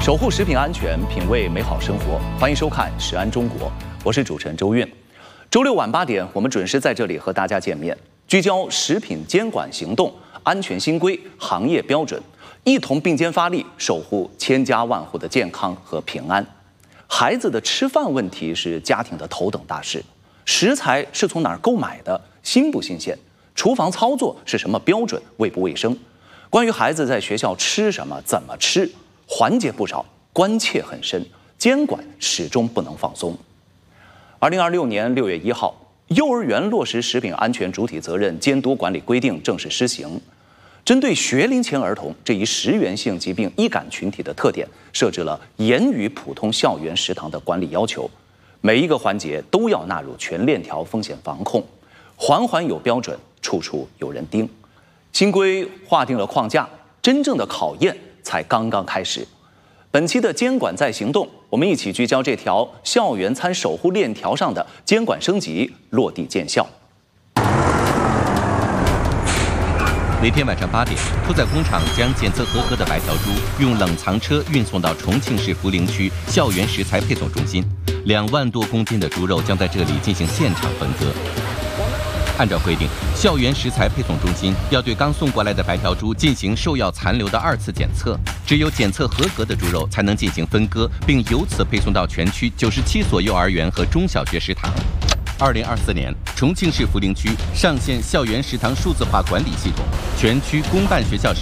守护食品安全，品味美好生活。欢迎收看《食安中国》，我是主持人周韵。周六晚8点，我们准时在这里和大家见面，聚焦食品监管行动、安全新规、行业标准，一同并肩发力，守护千家万户的健康和平安。孩子的吃饭问题是家庭的头等大事，食材是从哪儿购买的，新不新鲜？厨房操作是什么标准，卫不卫生？关于孩子在学校吃什么、怎么吃，环节不少，关切很深，监管始终不能放松。2026年6月1号，幼儿园落实食品安全主体责任监督管理规定正式施行。针对学龄前儿童这一食源性疾病易感群体的特点，设置了严于普通校园食堂的管理要求，每一个环节都要纳入全链条风险防控，环环有标准，处处有人盯。新规划定了框架，真正的考验才刚刚开始。本期的监管在行动，我们一起聚焦这条校园餐守护链条上的监管升级落地见效。 那天晚上8点，屠宰工厂将检测合格的白条猪用冷藏车运送到重庆市涪陵区校园食材配送中心，2万多公斤的猪肉将在这里进行现场分割。按照规定，校园食材配送中心要对刚送过来的白条猪进行兽药残留的2次检测，只有检测合格的猪肉才能进行分割，并由此配送到全区97所幼儿园和中小学食堂。2024年，重庆市涪陵区上线校园食堂数字化管理系统，全区公办学校食